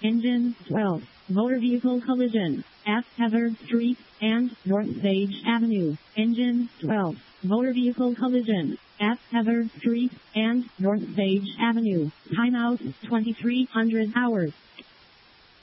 Engine 12. Motor vehicle collision at Heather Street and North Sage Avenue. Engine 12. Motor vehicle collision at Heather Street and North Sage Avenue. Timeout 2300 hours.